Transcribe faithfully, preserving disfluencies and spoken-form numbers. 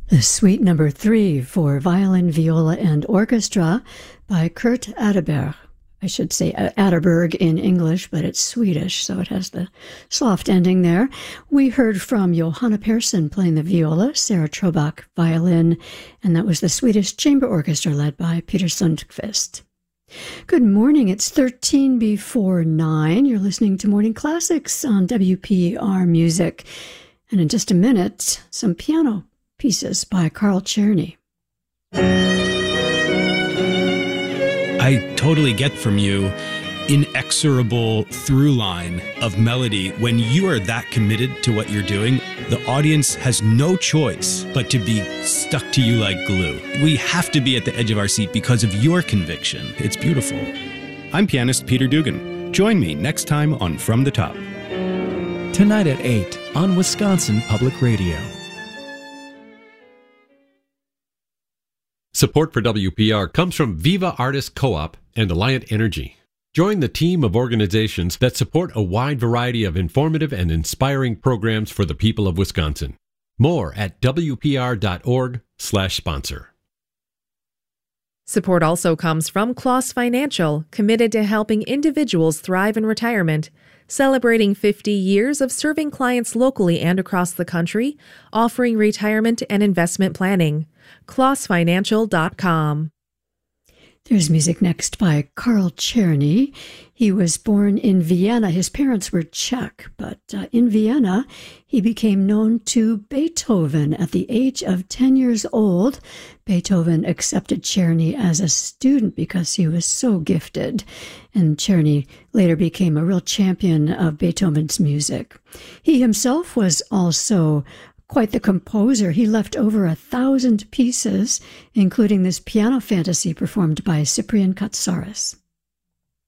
The Suite Number Three for Violin, Viola, and Orchestra by Kurt Adderberg. I should say Adderberg in English, but it's Swedish, so it has the soft ending there. We heard from Johanna Persson playing the viola, Sarah Trobach violin, and that was the Swedish Chamber Orchestra led by Peter Sundqvist. Good morning. It's thirteen before nine. You're listening to Morning Classics on W P R Music. And in just a minute, some piano pieces by Carl Czerny. I totally get from you inexorable through line of melody. When you are that committed to what you're doing, the audience has no choice but to be stuck to you like glue. We have to be at the edge of our seat because of your conviction. It's beautiful. I'm pianist Peter Dugan. Join me next time on From the Top. Tonight at eight on Wisconsin Public Radio. Support for W P R comes from Viva Artists Co-op and Alliant Energy. Join the team of organizations that support a wide variety of informative and inspiring programs for the people of Wisconsin. More at W P R dot org slash sponsor. Support also comes from Kloss Financial, committed to helping individuals thrive in retirement, celebrating fifty years of serving clients locally and across the country, offering retirement and investment planning. Kloss Financial dot com. There's music next by Carl Czerny. He was born in Vienna. His parents were Czech, but uh, in Vienna, he became known to Beethoven. At the age of ten years old, Beethoven accepted Czerny as a student because he was so gifted. And Czerny later became a real champion of Beethoven's music. He himself was also quite the composer. He left over a thousand pieces, including this piano fantasy performed by Cyprian Katsaris.